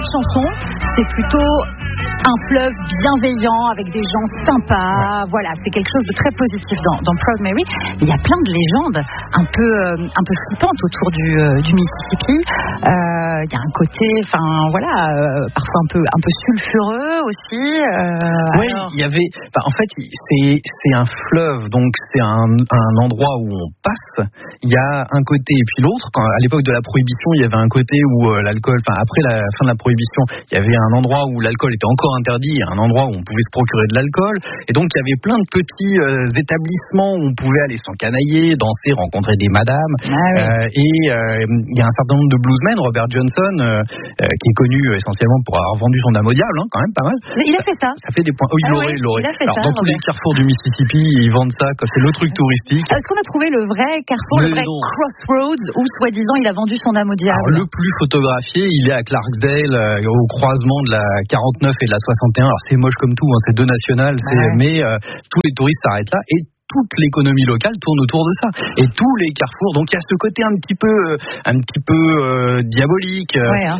cette chanson, c'est plutôt un fleuve bienveillant avec des gens sympas. Voilà, c'est quelque chose de très positif dans Proud Mary. Il y a plein de légendes un peu flippantes autour du Mississippi. Il y a un côté, parfois un peu sulfureux aussi. Oui, il y avait. En fait, c'est un fleuve, donc c'est un endroit où on passe. Il y a un côté et puis l'autre. À l'époque de la prohibition, il y avait un côté où l'alcool. Après la fin de la prohibition, il y avait un endroit où l'alcool était encore interdit, un endroit où on pouvait se procurer de l'alcool. Et donc il y avait plein de petits établissements où on pouvait aller s'encanailler, danser, rencontrer des madames. Et il y a un certain nombre de bluesmen, Robert Johnson, qui est connu essentiellement pour avoir vendu son âme au diable, quand même pas mal. Il a fait ça. Ça fait des points. Il l'aurait. Alors, dans tous les carrefours du Mississippi, ils vendent ça, c'est le truc touristique. Est-ce qu'on a trouvé le vrai carrefour, le vrai crossroads, où soi-disant il a vendu son âme au diable? Alors, le plus photographié, il est à Clarksdale, au croisement de la 49 et de la 61. Alors c'est moche comme tout, c'est deux nationales, mais tous les touristes s'arrêtent là et toute l'économie locale tourne autour de ça. Et tous les carrefours, donc il y a ce côté un petit peu diabolique.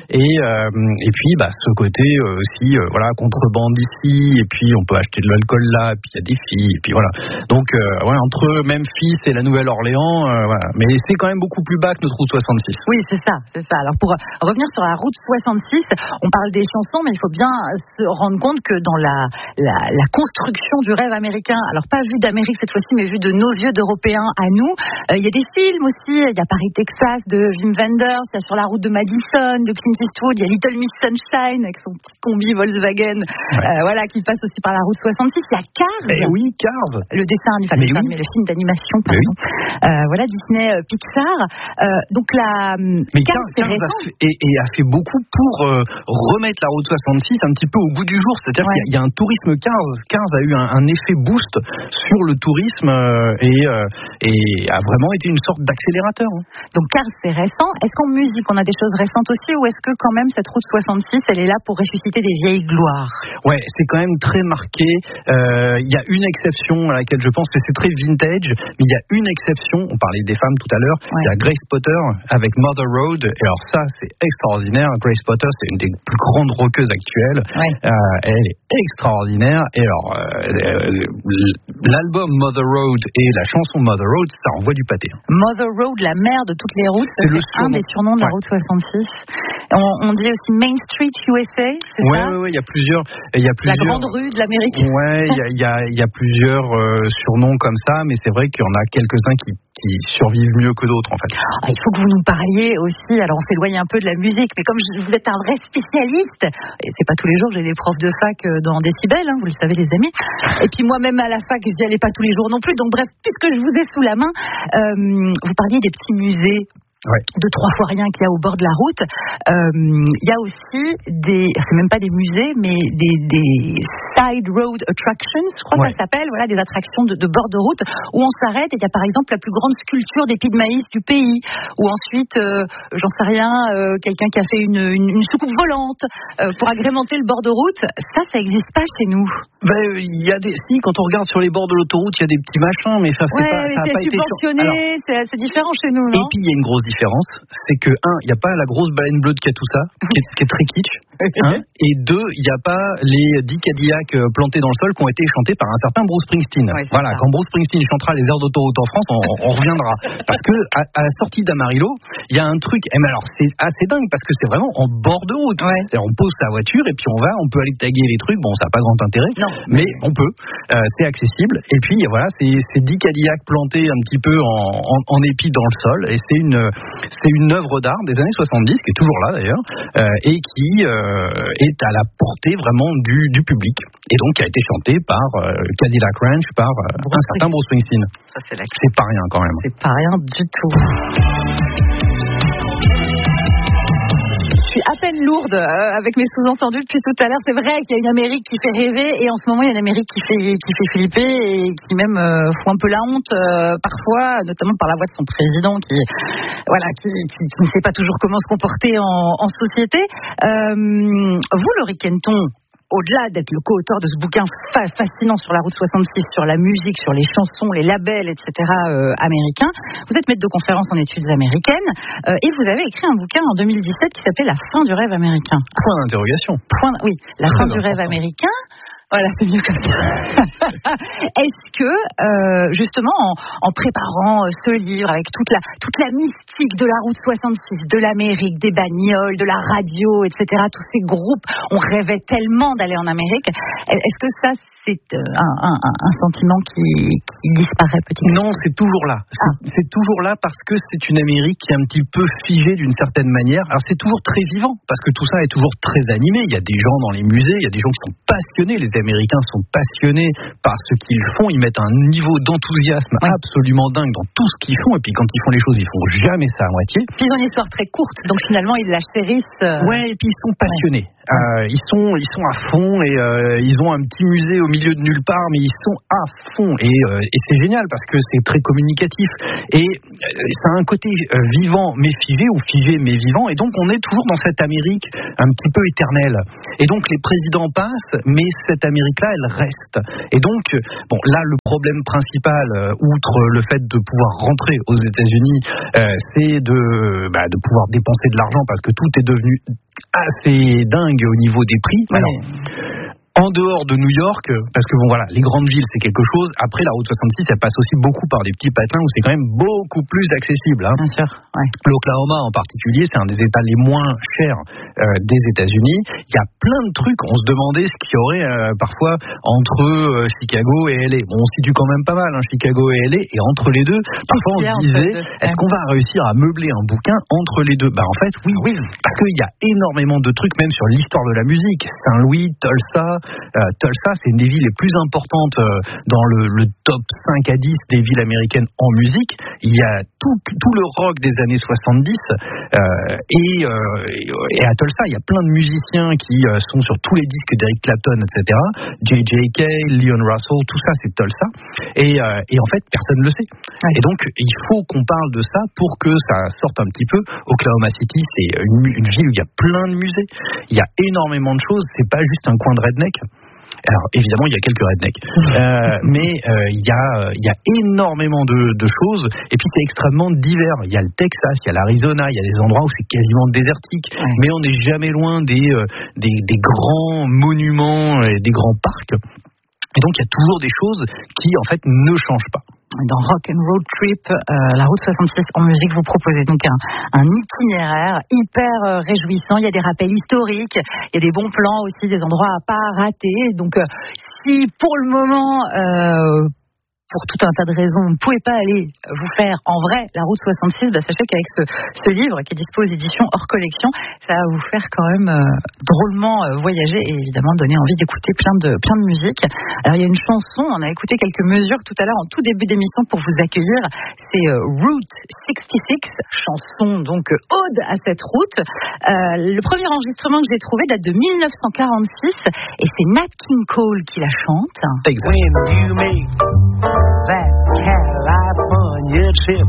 Et puis ce côté aussi contrebande ici, et puis on peut acheter de l'alcool là, et puis il y a des filles, et puis voilà. Donc entre Memphis et la Nouvelle-Orléans, mais c'est quand même beaucoup plus bas que notre route 66. Oui, c'est ça. Alors pour revenir sur la route 66, on parle des chansons, mais il faut bien se rendre compte que dans la construction du rêve américain, alors pas vu d'Amérique cette fois, mais vu de nos yeux d'Européens à nous. Il y a des films aussi, il y a Paris, Texas de Wim Wenders, il y a Sur la route de Madison de Clint Eastwood, il y a Little Miss Sunshine avec son petit combi Volkswagen, qui passe aussi par la route 66. Il y a Cars. Oui, Cars. Le dessin, mais le film d'animation, pardon. Disney Pixar. Donc mais Cars a fait beaucoup pour remettre la route 66 un petit peu au goût du jour. C'est-à-dire qu'il y a un tourisme Cars. Cars a eu un effet boost sur le tourisme et a vraiment été une sorte d'accélérateur. Donc Cars, c'est récent. Est-ce qu'en musique, on a des choses récentes aussi, ou est-ce que quand même cette route 66, elle est là pour ressusciter des vieilles gloires? Ouais, c'est quand même très marqué. Il y a une exception à laquelle je pense que c'est très vintage, mais il y a une exception. On parlait des femmes tout à l'heure. Il y a Grace Potter avec Mother Road. Et alors ça, c'est extraordinaire. Grace Potter, c'est une des plus grandes rockeuses actuelles. Elle est extraordinaire. Et alors, l'album Mother Road et la chanson Mother Road, ça envoie du pâté. Mother Road, la mère de toutes les routes, c'est un des surnoms de la route 66. On dit aussi Main Street USA, c'est ça? Oui, il y a plusieurs. La grande rue de l'Amérique. Il y a plusieurs surnoms comme ça, mais c'est vrai qu'il y en a quelques-uns qui survivent mieux que d'autres en fait. Il faut que vous nous parliez aussi, alors on s'éloigne un peu de la musique, mais comme vous êtes un vrai spécialiste, et c'est pas tous les jours que j'ai des profs de fac dans Décibel, vous le savez les amis, et puis moi-même à la fac, j'y allais pas tous les jours non plus, donc bref, puisque je vous ai sous la main, vous parliez des petits musées de trois fois rien qu'il y a au bord de la route. Il y a aussi c'est même pas des musées, mais des side road attractions, je crois que ça s'appelle, des attractions de bord de route où on s'arrête et il y a par exemple la plus grande sculpture d'épis de maïs du pays, ou ensuite, j'en sais rien, quelqu'un qui a fait une soucoupe volante pour agrémenter le bord de route. Ça existe pas chez nous. Il y a quand on regarde sur les bords de l'autoroute, il y a des petits machins, mais ça c'est pas subventionné, c'est différent chez nous, non? Et puis il y a une grosse différence, c'est que il n'y a pas la grosse baleine bleue de Katusha, qui est très kitsch, et deux, il n'y a pas les 10 Cadillacs plantés dans le sol qui ont été chantés par un certain Bruce Springsteen. Quand Bruce Springsteen chantera les aires d'autoroute en France, on reviendra. Parce que à la sortie d'Amarillo, il y a un truc, mais alors c'est assez dingue parce que c'est vraiment en bord de route. C'est-à-dire on pose sa voiture et puis on peut aller taguer les trucs, ça n'a pas grand intérêt, mais on peut, c'est accessible. Et puis c'est 10 Cadillacs plantés un petit peu en épi dans le sol, et c'est une œuvre d'art des années 70, qui est toujours là d'ailleurs, et qui est à la portée vraiment du public, et donc qui a été chantée par Cadillac Ranch, par un certain Bruce Springsteen. C'est pas rien quand même. C'est pas rien du tout. Je suis à peine lourde avec mes sous-entendus depuis tout à l'heure. C'est vrai qu'il y a une Amérique qui fait rêver, et en ce moment il y a une Amérique qui fait flipper et qui même fout un peu la honte parfois, notamment par la voix de son président qui ne sait pas toujours comment se comporter en société. Vous, Laurie Kenton, au-delà d'être le co-auteur de ce bouquin fascinant sur la route 66, sur la musique, sur les chansons, les labels, etc. Américains, vous êtes maître de conférence en études américaines et vous avez écrit un bouquin en 2017 qui s'appelait La fin du rêve américain. Point d'interrogation. Oui, La fin du rêve américain. Voilà, c'est mieux comme ça. Est-ce que, justement, en préparant ce livre avec toute la mystique de la route 66, de l'Amérique, des bagnoles, de la radio, etc., tous ces groupes, on rêvait tellement d'aller en Amérique. Est-ce que ça, c'est un sentiment qui disparaît petit à petit? Non, c'est toujours là. C'est toujours là parce que c'est une Amérique qui est un petit peu figée d'une certaine manière. Alors c'est toujours très vivant parce que tout ça est toujours très animé. Il y a des gens dans les musées, il y a des gens qui sont passionnés. Les Américains sont passionnés par ce qu'ils font. Ils mettent un niveau d'enthousiasme absolument dingue dans tout ce qu'ils font. Et puis quand ils font les choses, ils font jamais ça à moitié. Puis ils ont une histoire très courte, donc finalement ils la chérissent. Ouais, et puis ils sont passionnés. Ils sont à fond et ils ont un petit musée au milieu de nulle part, mais ils sont à fond et c'est génial parce que c'est très communicatif et ça a un côté vivant mais figé ou figé mais vivant, et donc on est toujours dans cette Amérique un petit peu éternelle, et donc les présidents passent mais cette Amérique-là elle reste, et donc bon là le problème principal outre le fait de pouvoir rentrer aux États-Unis c'est de pouvoir dépenser de l'argent parce que tout est devenu assez dingue au niveau des prix. Alors, en dehors de New York, parce que bon voilà, les grandes villes c'est quelque chose. Après la route 66, elle passe aussi beaucoup par des petits patelins où c'est quand même beaucoup plus accessible. Hein. Bien sûr. Ouais. L'Oklahoma en particulier, c'est un des États les moins chers des États-Unis. Il y a plein de trucs. On se demandait ce qu'il y aurait parfois entre Chicago et LA. Bon, on se situe quand même pas mal, hein, Chicago et LA. Et entre les deux, parfois on se disait, est-ce qu'on va réussir à meubler un bouquin entre les deux? En fait, oui, parce qu'il y a énormément de trucs, même sur l'histoire de la musique. Saint-Louis, Tulsa, c'est une des villes les plus importantes dans le top 5 à 10 des villes américaines en musique. Il y a tout le rock des années 70 et à Tulsa, il y a plein de musiciens qui sont sur tous les disques d'Eric Clapton, etc. J.J. Cale, Leon Russell, tout ça c'est Tulsa. Et en fait, personne ne le sait. Ouais. Et donc, il faut qu'on parle de ça pour que ça sorte un petit peu. Oklahoma City, c'est une ville où il y a plein de musées. Il y a énormément de choses. C'est pas juste un coin de redneck. Alors évidemment il y a quelques rednecks, mais il y a énormément de choses, et puis c'est extrêmement divers. Il y a le Texas, il y a l'Arizona, il y a des endroits où c'est quasiment désertique, mais on n'est jamais loin des grands monuments et des grands parcs. Et donc il y a toujours des choses qui en fait ne changent pas. Dans Rock and Road Trip, la route 66 en musique, vous proposez donc un itinéraire hyper réjouissant. Il y a des rappels historiques, il y a des bons plans aussi, des endroits à pas rater. Donc si pour le moment pour tout un tas de raisons, vous ne pouvez pas aller vous faire en vrai la route 66, sachez qu'avec ce livre qui est dispo aux éditions hors collection, ça va vous faire quand même drôlement voyager et évidemment donner envie d'écouter plein de musique. Alors il y a une chanson, on a écouté quelques mesures tout à l'heure en tout début d'émission pour vous accueillir, c'est Route 66, chanson donc ode à cette route. Le premier enregistrement que j'ai trouvé date de 1946 et c'est Nat King Cole qui la chante. That California trip,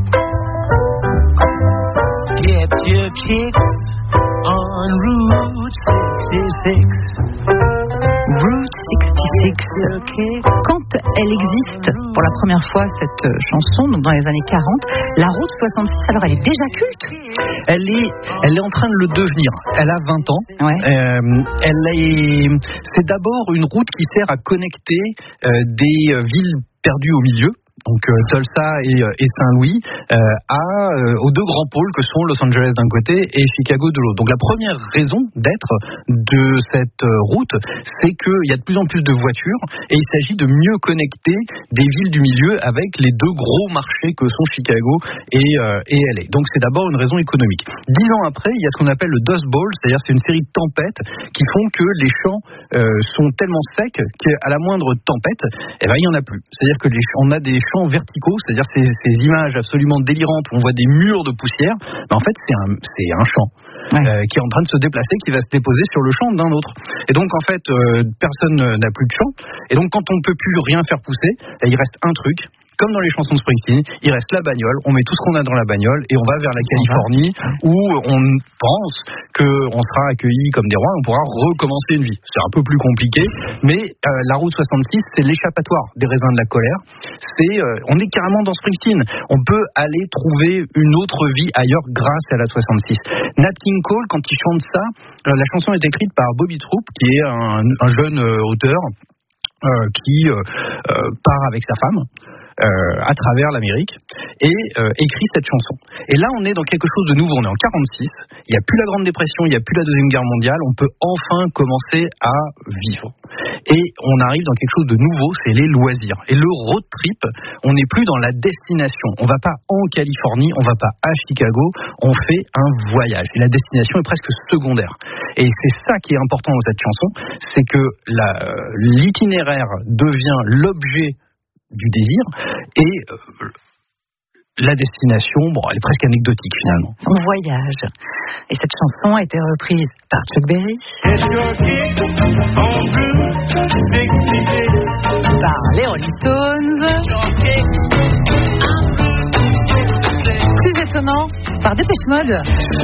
get your kicks on Route 66. Route 66. Quand elle existe pour la première fois, cette chanson, donc dans les années 40, la route 66, alors elle est déjà culte? Elle est en train de le devenir. Elle a 20 ans. Ouais. C'est d'abord une route qui sert à connecter des villes perdues au milieu. Donc Tulsa et Saint-Louis aux deux grands pôles que sont Los Angeles d'un côté et Chicago de l'autre. Donc la première raison d'être de cette route, c'est qu'il y a de plus en plus de voitures et il s'agit de mieux connecter des villes du milieu avec les deux gros marchés que sont Chicago et LA. Donc c'est d'abord une raison économique. 10 ans après, il y a ce qu'on appelle le Dust Bowl, c'est-à-dire c'est une série de tempêtes qui font que les champs sont tellement secs qu'à la moindre tempête, il y en a plus. C'est-à-dire que on a des champs verticaux, c'est-à-dire ces images absolument délirantes où on voit des murs de poussière, mais en fait c'est un champ qui est en train de se déplacer, qui va se déposer sur le champ d'un autre. Et donc en fait personne n'a plus de champ, et donc quand on ne peut plus rien faire pousser, il reste un truc, comme dans les chansons de Springsteen, il reste la bagnole, on met tout ce qu'on a dans la bagnole et on va vers la Californie où on pense qu'on sera accueillis comme des rois, on pourra recommencer une vie. C'est un peu plus compliqué, mais la route 66, c'est l'échappatoire des raisins de la colère. On est carrément dans Springsteen. On peut aller trouver une autre vie ailleurs grâce à la 66. Nat King Cole, quand il chante ça, la chanson est écrite par Bobby Troup, qui est un jeune auteur qui part avec sa femme à travers l'Amérique et écrit cette chanson. Et là, on est dans quelque chose de nouveau. On est en 46. Il n'y a plus la Grande Dépression, il n'y a plus la Deuxième Guerre mondiale. On peut enfin commencer à vivre. Et on arrive dans quelque chose de nouveau, c'est les loisirs. Et le road trip, on n'est plus dans la destination. On va pas en Californie, on va pas à Chicago, on fait un voyage. Et la destination est presque secondaire. Et c'est ça qui est important dans cette chanson, c'est que l'itinéraire devient l'objet du désir et la destination, elle est presque anecdotique finalement. On voyage. Et cette chanson a été reprise par Chuck Berry, par les Rolling Stones, plus étonnant, par Dépêche Mode.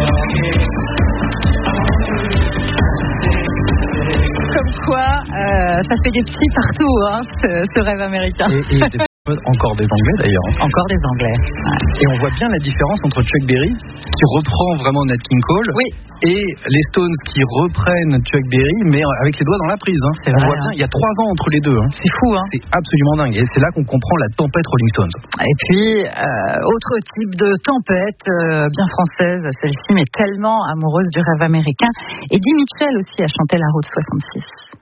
Comme quoi, ça fait des petits partout, ce rêve américain. Et encore des Anglais d'ailleurs. Encore des Anglais. Et on voit bien la différence entre Chuck Berry, qui reprend vraiment Nat King Cole, et les Stones qui reprennent Chuck Berry, mais avec les doigts dans la prise. C'est vrai, on voit bien, il y a 3 ans entre les deux. C'est fou, C'est absolument dingue. Et c'est là qu'on comprend la tempête Rolling Stones. Et puis, autre type de tempête, bien française, celle-ci, mais tellement amoureuse du rêve américain. Eddie Mitchell aussi a chanté La Route 66.